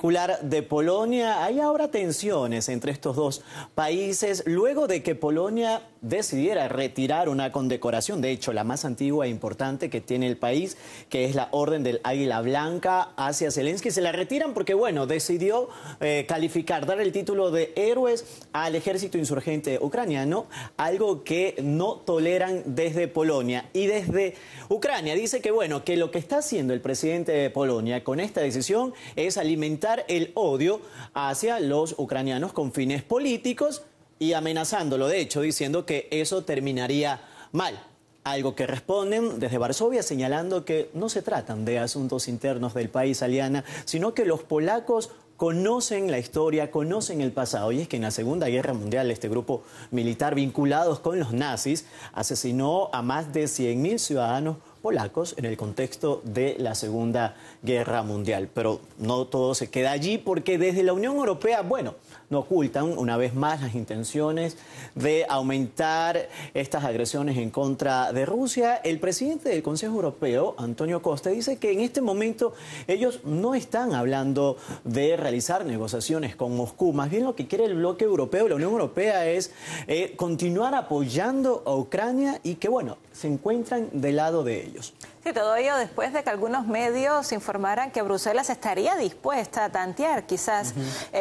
particular de Polonia, hay ahora tensiones entre estos dos países luego de que Polonia decidiera retirar una condecoración, de hecho la más antigua e importante que tiene el país, que es la Orden del Águila Blanca hacia Zelensky. Se la retiran porque, bueno, decidió calificar, dar el título de héroes al ejército insurgente ucraniano, algo que no toleran desde Polonia. Y desde Ucrania dice que, bueno, que lo que está haciendo el presidente de Polonia con esta decisión es alimentar el odio hacia los ucranianos con fines políticos y amenazándolo, de hecho, diciendo que eso terminaría mal. Algo que responden desde Varsovia señalando que no se tratan de asuntos internos del país, Aliana, sino que los polacos conocen la historia, conocen el pasado. Y es que en la Segunda Guerra Mundial este grupo militar vinculados con los nazis asesinó a más de 100.000 ciudadanos polacos en el contexto de la Segunda Guerra Mundial. Pero no todo se queda allí porque desde la Unión Europea, bueno, no ocultan una vez más las intenciones de aumentar estas agresiones en contra de Rusia. El presidente del Consejo Europeo, Antonio Costa, dice que en este momento ellos no están hablando de realizar negociaciones con Moscú. Más bien lo que quiere el bloque europeo, la Unión Europea, es continuar apoyando a Ucrania y que, bueno, se encuentran del lado de ellos. Sí, todo ello después de que algunos medios informaran que Bruselas estaría dispuesta a tantear quizás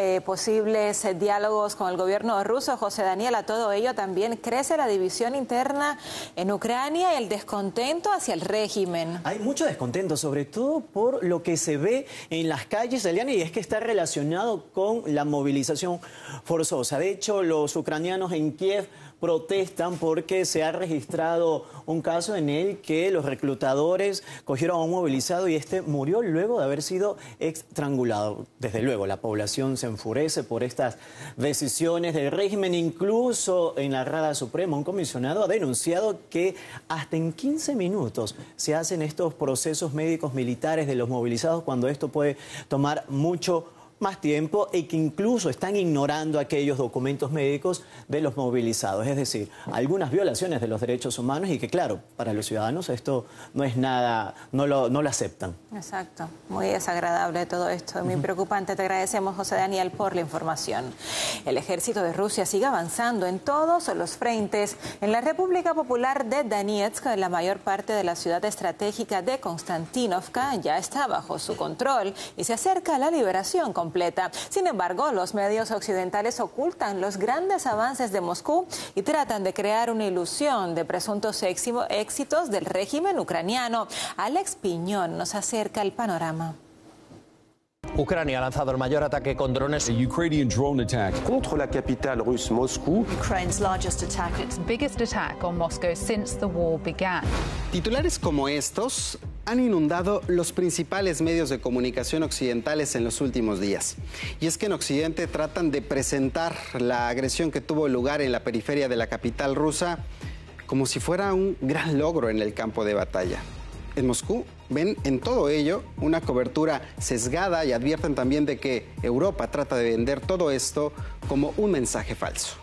posibles diálogos con el gobierno ruso. José Daniel, a todo ello también crece la división interna en Ucrania y el descontento hacia el régimen. Hay mucho descontento, sobre todo por lo que se ve en las calles, Eliana, y es que está relacionado con la movilización forzosa. De hecho, los ucranianos en Kiev protestan porque se ha registrado un caso en el que los reclutadores cogieron a un movilizado y este murió luego de haber sido estrangulado. Desde luego, la población se enfurece por estas decisiones del régimen. Incluso en la Rada Suprema, un comisionado ha denunciado que hasta en 15 minutos se hacen estos procesos médicos militares de los movilizados cuando esto puede tomar mucho más tiempo y que incluso están ignorando aquellos documentos médicos de los movilizados. Es decir, algunas violaciones de los derechos humanos y que, claro, para los ciudadanos esto no es nada, no lo aceptan. Exacto, muy desagradable todo esto, muy preocupante. Te agradecemos, José Daniel, por la información. El ejército de Rusia sigue avanzando en todos los frentes. En la República Popular de Donetsk, la mayor parte de la ciudad estratégica de Konstantinovka ya está bajo su control y se acerca a la liberación completa. Sin embargo, los medios occidentales ocultan los grandes avances de Moscú y tratan de crear una ilusión de presuntos éxitos del régimen ucraniano. Alex Piñón nos acerca el panorama. Ucrania ha lanzado el mayor ataque con drones. Ukrainian drone attack contra la capital rusa, Moscú. Ukraine's largest attack, its biggest attack on Moscow since the war began. Titulares como estos han inundado los principales medios de comunicación occidentales en los últimos días. Y es que en Occidente tratan de presentar la agresión que tuvo lugar en la periferia de la capital rusa como si fuera un gran logro en el campo de batalla. En Moscú ven en todo ello una cobertura sesgada y advierten también de que Europa trata de vender todo esto como un mensaje falso.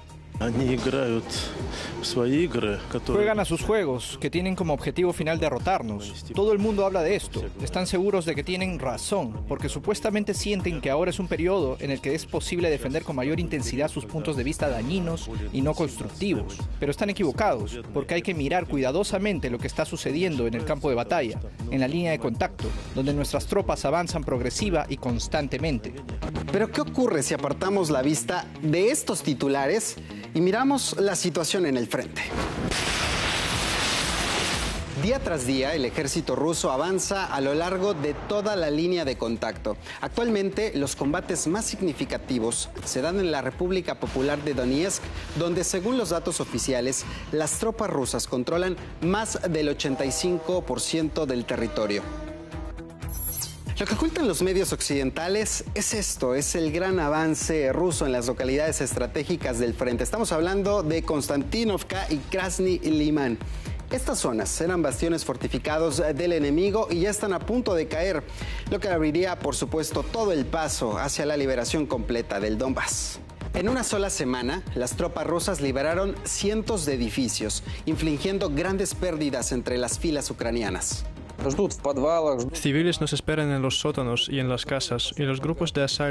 Juegan a sus juegos, que tienen como objetivo final derrotarnos. Todo el mundo habla de esto. Están seguros de que tienen razón, porque supuestamente sienten que ahora es un periodo en el que es posible defender con mayor intensidad sus puntos de vista dañinos y no constructivos. Pero están equivocados, porque hay que mirar cuidadosamente lo que está sucediendo en el campo de batalla, en la línea de contacto, donde nuestras tropas avanzan progresiva y constantemente. Pero ¿qué ocurre si apartamos la vista de estos titulares y miramos la situación en el frente? Día tras día, el ejército ruso avanza a lo largo de toda la línea de contacto. Actualmente, los combates más significativos se dan en la República Popular de Donetsk, donde, según los datos oficiales, las tropas rusas controlan más del 85% del territorio. Lo que ocultan los medios occidentales es esto, es el gran avance ruso en las localidades estratégicas del frente. Estamos hablando de Konstantinovka y Krasny Liman. Estas zonas eran bastiones fortificados del enemigo y ya están a punto de caer, lo que abriría, por supuesto, todo el paso hacia la liberación completa del Donbass. En una sola semana, las tropas rusas liberaron cientos de edificios, infligiendo grandes pérdidas entre las filas ucranianas. Civiles nos esperan en los sótanos y en las casas, y los grupos de asalto